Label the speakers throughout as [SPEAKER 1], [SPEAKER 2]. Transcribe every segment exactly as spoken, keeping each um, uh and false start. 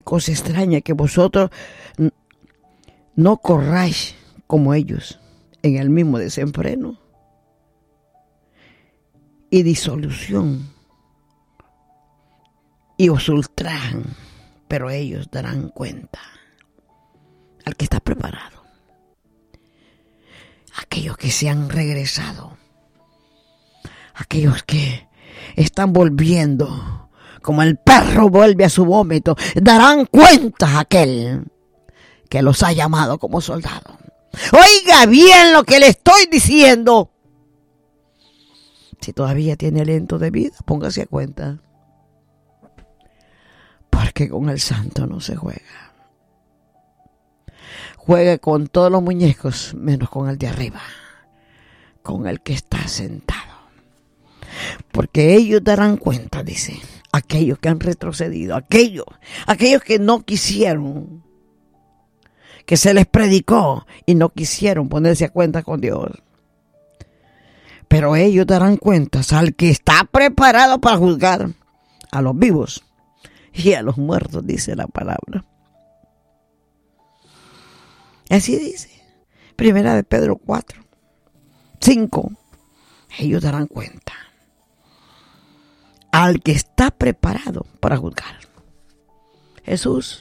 [SPEAKER 1] cosa extraña que vosotros no corráis como ellos en el mismo desenfreno y disolución, y os ultrajan, pero ellos darán cuenta al que está preparado. Aquellos que se han regresado, aquellos que están volviendo, como el perro vuelve a su vómito, darán cuenta a aquel que los ha llamado como soldado. Oiga bien lo que le estoy diciendo. Si todavía tiene aliento de vida, póngase a cuenta. Porque con el santo no se juega. Juegue con todos los muñecos, menos con el de arriba, con el que está sentado. Porque ellos darán cuenta, dice, aquellos que han retrocedido, aquellos, aquellos que no quisieron, que se les predicó y no quisieron ponerse a cuenta con Dios. Pero ellos darán cuentas al que está preparado para juzgar a los vivos y a los muertos, dice la palabra. Así dice, primera de Pedro cuatro, cinco. Ellos darán cuenta al que está preparado para juzgar. Jesús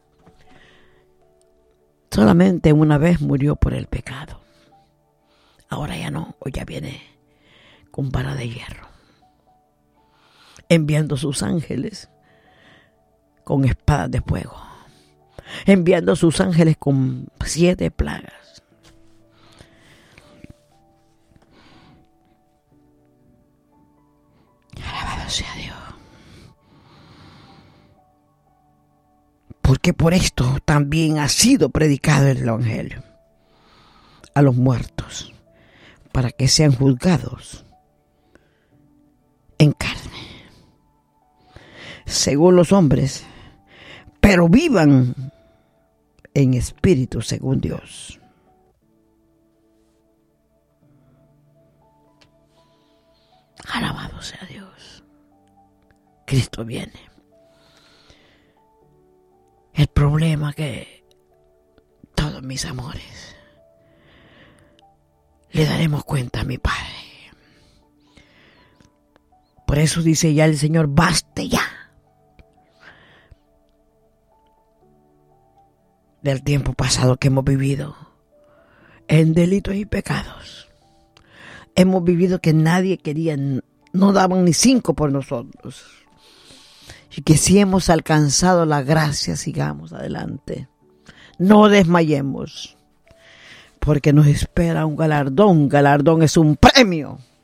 [SPEAKER 1] solamente una vez murió por el pecado. Ahora ya no, hoy ya viene con vara de hierro, enviando sus ángeles con espadas de fuego, enviando sus ángeles con siete plagas. Alabado sea Dios. Porque por esto también ha sido predicado el evangelio a los muertos, para que sean juzgados en carne, según los hombres, pero vivan en espíritu según Dios. Alabado sea Dios. Cristo viene. El problema que todos mis amores le daremos cuenta a mi Padre. Por eso dice ya el Señor, baste ya del tiempo pasado que hemos vivido en delitos y pecados. Hemos vivido que nadie quería, no daban ni cinco por nosotros. Y que si hemos alcanzado la gracia, sigamos adelante. No desmayemos, porque nos espera un galardón. Un galardón es un premio.